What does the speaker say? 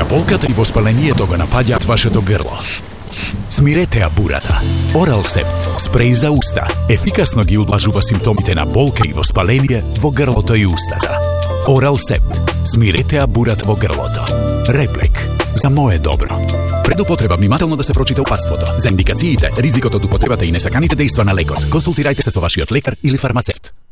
Когда болка и воспаление тога нападят вашето грло. Смирете бурата. Оралсепт, спреј за уста, ефикасно ги удлажува симптомите на болка и воспаление во грлото и устата. Оралсепт, смирете бурат во грлото. Реплек, за мое добро. Пред употреба внимателно да се прочита упатството. За индикациите, ризикот од употребата и несаканите дејства на лекот, консултирајте се со вашиот лекар или фармацевт.